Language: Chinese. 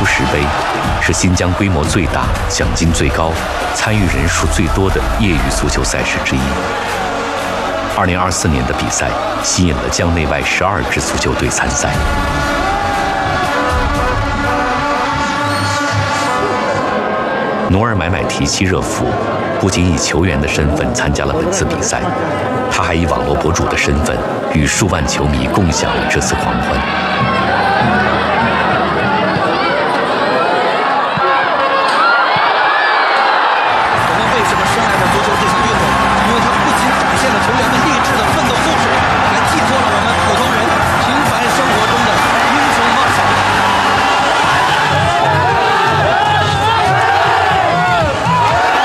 出10杯，是新疆规模最大、奖金最高、参与人数最多的业余足球赛事之一。2024年的比赛吸引了疆内外12支足球队参赛。努尔买买提希热夫不仅以球员的身份参加了本次比赛，他还以网络博主的身份与数万球迷共享了这次狂欢。